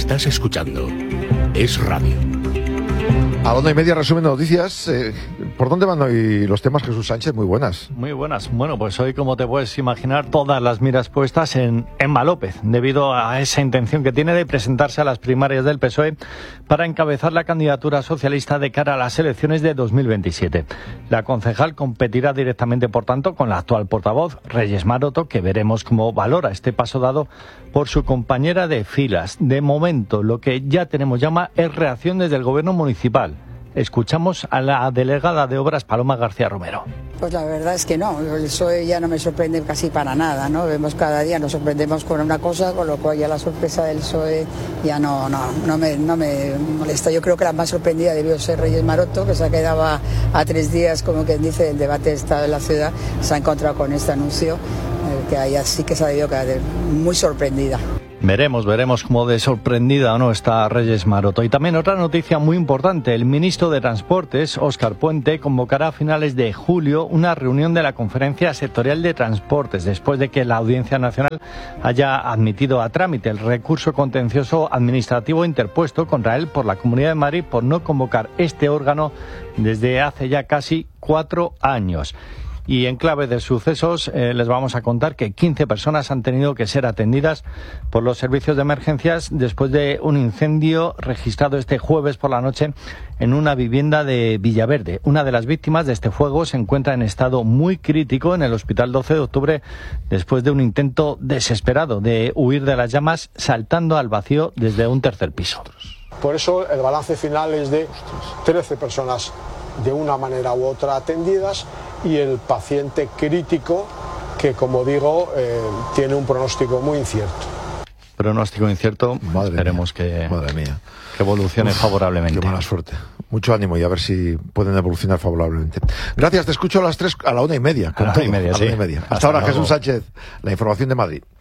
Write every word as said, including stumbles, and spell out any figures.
Estás escuchando Es Radio. A la una y media, resumen de noticias. Eh, ¿Por dónde van hoy los temas, Jesús Sánchez? Muy buenas. Muy buenas. Bueno, pues hoy, como te puedes imaginar, todas las miras puestas en Emma López, debido a esa intención que tiene de presentarse a las primarias del P S O E para encabezar la candidatura socialista de cara a las elecciones de dos mil veintisiete. La concejal competirá directamente, por tanto, con la actual portavoz, Reyes Maroto, que veremos cómo valora este paso dado por su compañera de filas. De momento, lo que ya tenemos llama es reacción desde el gobierno municipal. Escuchamos a la delegada de Obras, Paloma García Romero. Pues la verdad es que no, el P S O E ya no me sorprende casi para nada, ¿no? Vemos cada día, nos sorprendemos con una cosa, con lo cual ya la sorpresa del P S O E ya no, no, no, me, no me molesta. Yo creo que la más sorprendida debió ser Reyes Maroto, que se ha quedado a, a tres días, como quien dice, del debate de Estado de la ciudad, se ha encontrado con este anuncio, eh, que ahí sí que se ha debido quedar muy sorprendida. Veremos, veremos cómo de sorprendida o no está Reyes Maroto. Y también otra noticia muy importante. El ministro de Transportes, Óscar Puente, convocará a finales de julio una reunión de la Conferencia Sectorial de Transportes, después de que la Audiencia Nacional haya admitido a trámite el recurso contencioso administrativo interpuesto contra él por la Comunidad de Madrid por no convocar este órgano desde hace ya casi cuatro años. Y en clave de sucesos eh, les vamos a contar que quince personas han tenido que ser atendidas por los servicios de emergencias después de un incendio registrado este jueves por la noche en una vivienda de Villaverde. Una de las víctimas de este fuego se encuentra en estado muy crítico en el Hospital doce de octubre después de un intento desesperado de huir de las llamas saltando al vacío desde un tercer piso. Por eso el balance final es de trece personas de una manera u otra atendidas y el paciente crítico que, como digo, eh, tiene un pronóstico muy incierto. Pronóstico incierto, madre esperemos mía, que, madre mía. que evolucione Uf, favorablemente. Qué mala suerte. Mucho ánimo y a ver si pueden evolucionar favorablemente. Gracias, te escucho a las tres, a la una y media. A la una y media, a la sí. una y media. Hasta, Hasta ahora, luego. Jesús Sánchez, la información de Madrid.